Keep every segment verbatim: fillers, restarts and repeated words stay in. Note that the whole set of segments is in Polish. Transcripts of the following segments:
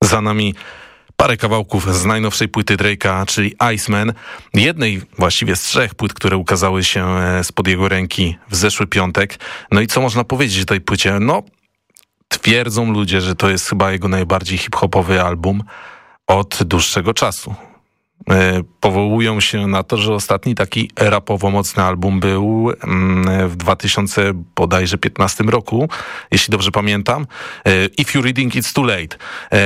Za nami parę kawałków z najnowszej płyty Drake'a, czyli Iceman. Jednej właściwie z trzech płyt, które ukazały się spod jego ręki w zeszły piątek. No i co można powiedzieć o tej płycie? No, twierdzą ludzie, że to jest chyba jego najbardziej hip-hopowy album od dłuższego czasu. Powołują się na to, że ostatni taki rapowo mocny album był w dwa tysiące bodajże piętnastym roku, jeśli dobrze pamiętam. If You Reading It's Too Late.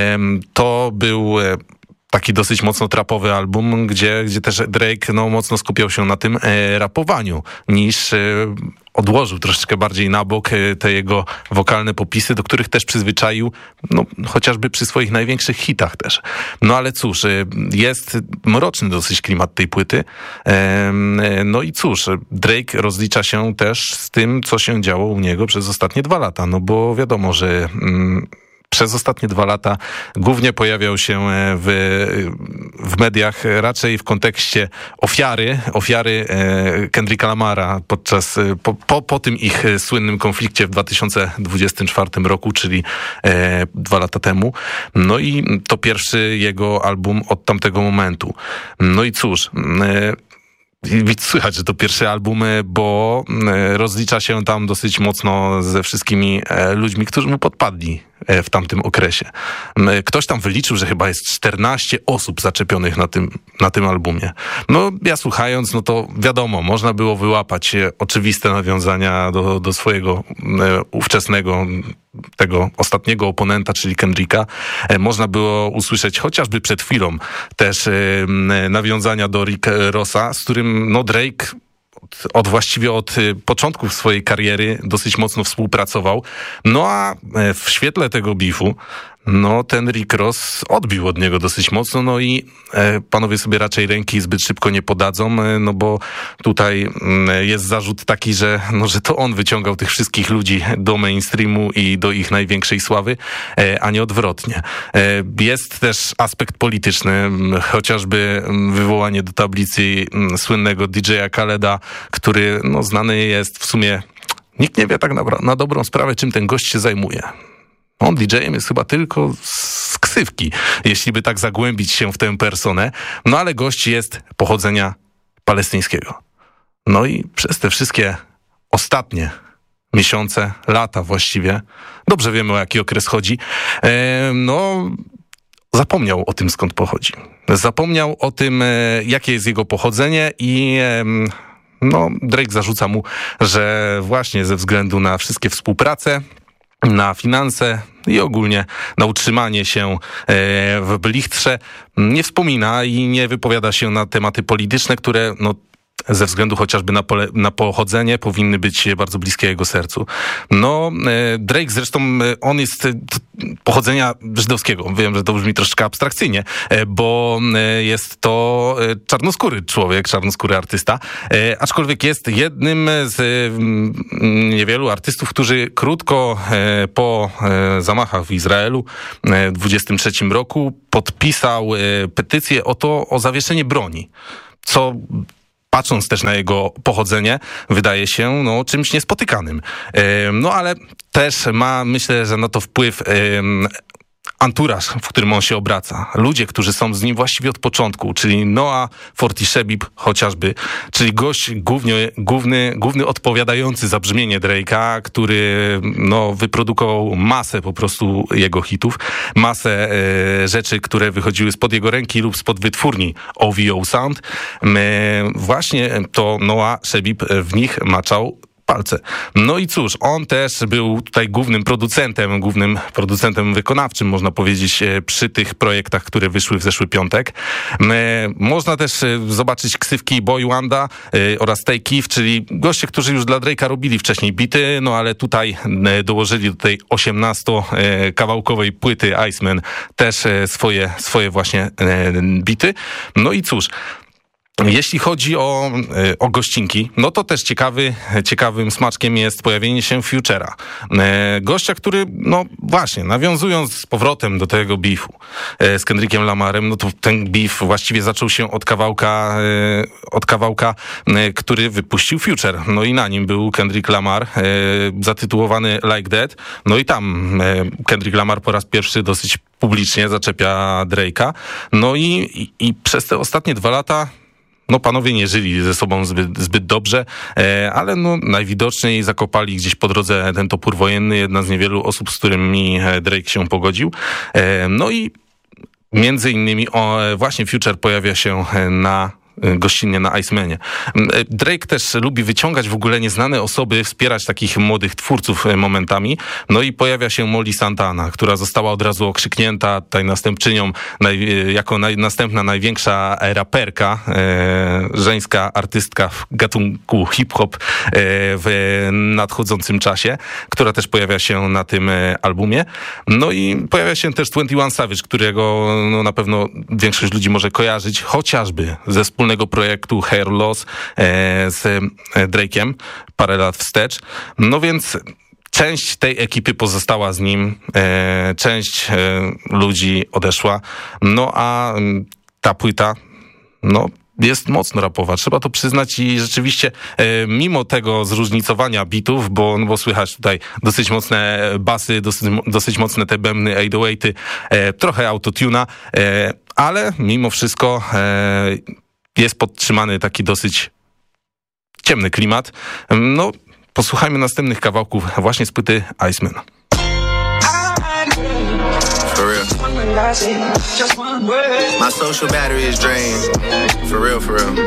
To był taki dosyć mocno trapowy album, gdzie, gdzie też Drake no, mocno skupiał się na tym e, rapowaniu, niż e, odłożył troszeczkę bardziej na bok e, te jego wokalne popisy, do których też przyzwyczaił, no, chociażby przy swoich największych hitach też. No ale cóż, e, jest mroczny dosyć klimat tej płyty. E, e, no i cóż, Drake rozlicza się też z tym, co się działo u niego przez ostatnie dwa lata, no bo wiadomo, że... Mm, Przez ostatnie dwa lata głównie pojawiał się w, w mediach raczej w kontekście ofiary, ofiary Kendricka Lamara podczas, po, po, po tym ich słynnym konflikcie w dwa tysiące dwudziestym czwartym roku, czyli e, dwa lata temu. No i to pierwszy jego album od tamtego momentu. No i cóż... E, Słychać, że to pierwszy album, bo rozlicza się tam dosyć mocno ze wszystkimi ludźmi, którzy mu podpadli w tamtym okresie. Ktoś tam wyliczył, że chyba jest czternaście osób zaczepionych na tym, na tym albumie. No ja słuchając, no to wiadomo, można było wyłapać oczywiste nawiązania do, do swojego ówczesnego, tego ostatniego oponenta, czyli Kendricka. Można było usłyszeć chociażby przed chwilą też nawiązania do Rick Rossa, z którym no Drake od, od właściwie od początków swojej kariery dosyć mocno współpracował. No a w świetle tego bifu no ten Rick Ross odbił od niego dosyć mocno, no i e, panowie sobie raczej ręki zbyt szybko nie podadzą, e, no bo tutaj e, jest zarzut taki, że, no, że to on wyciągał tych wszystkich ludzi do mainstreamu i do ich największej sławy, e, a nie odwrotnie. E, jest też aspekt polityczny, chociażby wywołanie do tablicy m, słynnego D J a Khaleda, który no, znany jest w sumie, nikt nie wie tak na, na dobrą sprawę, czym ten gość się zajmuje. On D J-em jest chyba tylko z ksywki, jeśli by tak zagłębić się w tę personę. No ale gość jest pochodzenia palestyńskiego. No i przez te wszystkie ostatnie miesiące, lata właściwie, dobrze wiemy, o jaki okres chodzi, e, no zapomniał o tym, skąd pochodzi. Zapomniał o tym, e, jakie jest jego pochodzenie i... E, no Drake zarzuca mu, że właśnie ze względu na wszystkie współprace, na finanse i ogólnie na utrzymanie się w blichtrze nie wspomina i nie wypowiada się na tematy polityczne, które no, ze względu chociażby na, pole, na pochodzenie powinny być bardzo bliskie jego sercu. No, Drake zresztą, on jest pochodzenia żydowskiego. Wiem, że to brzmi troszeczkę abstrakcyjnie, bo jest to czarnoskóry człowiek, czarnoskóry artysta, aczkolwiek jest jednym z niewielu artystów, którzy krótko po zamachach w Izraelu w dwudziestym trzecim roku podpisał petycję o to, o zawieszenie broni, co patrząc też na jego pochodzenie, wydaje się no, czymś niespotykanym. No ale też ma, myślę, że na to wpływ anturaż, w którym on się obraca. Ludzie, którzy są z nim właściwie od początku, czyli Noah Forty Shebib chociażby, czyli gość głównie, główny, główny odpowiadający za brzmienie Drake'a, który no, wyprodukował masę po prostu jego hitów, masę e, rzeczy, które wychodziły spod jego ręki lub spod wytwórni O V O Sound. E, właśnie to Noah Shebib w nich maczał palce. No i cóż, on też był tutaj głównym producentem, głównym producentem wykonawczym, można powiedzieć, przy tych projektach, które wyszły w zeszły piątek. Można też zobaczyć ksywki Boy Wanda oraz Tay Keith, czyli goście, którzy już dla Drake'a robili wcześniej bity, no ale tutaj dołożyli do tej osiemnastokawałkowej płyty Iceman też swoje, swoje właśnie bity. No i cóż, jeśli chodzi o, o gościnki, no to też ciekawy, ciekawym smaczkiem jest pojawienie się Future'a. Gościa, który, no właśnie, nawiązując z powrotem do tego beefu z Kendrickiem Lamarem, no to ten beef właściwie zaczął się od kawałka, od kawałka, który wypuścił Future. No i na nim był Kendrick Lamar, zatytułowany Like That. No i tam Kendrick Lamar po raz pierwszy dosyć publicznie zaczepia Drake'a. No i, i, i przez te ostatnie dwa lata no panowie nie żyli ze sobą zbyt, zbyt dobrze, e, ale no najwidoczniej zakopali gdzieś po drodze ten topór wojenny, jedna z niewielu osób, z którymi Drake się pogodził. E, no i między innymi o, właśnie Future pojawia się na gościnnie na Icemanie. Drake też lubi wyciągać w ogóle nieznane osoby, wspierać takich młodych twórców momentami. No i pojawia się Molly Santana, która została od razu okrzyknięta tutaj następczynią naj, jako naj, następna największa raperka, e, żeńska artystka w gatunku hip-hop e, w nadchodzącym czasie, która też pojawia się na tym albumie. No i pojawia się też dwadzieścia jeden Savage, którego no, na pewno większość ludzi może kojarzyć, chociażby ze wspólnego projektu Hair Loss e, z Drake'iem parę lat wstecz. No więc część tej ekipy pozostała z nim, e, część e, ludzi odeszła. No a ta płyta, no jest mocno rapowa, trzeba to przyznać i rzeczywiście e, mimo tego zróżnicowania bitów, bo, no bo słychać tutaj dosyć mocne basy, dosyć, dosyć mocne te bębny, osiem zero osiem, e, trochę autotuna, e, ale mimo wszystko e, jest podtrzymany taki dosyć ciemny klimat. No, posłuchajmy następnych kawałków właśnie z płyty Iceman. For real. My social battery is drained. For real, for real.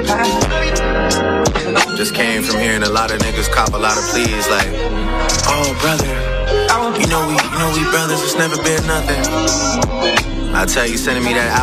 Just came from hearing a lot of niggas cop a lot of pleas like, oh brother, you know we, you know we brothers, it's never been nothing. I tell you, sending me that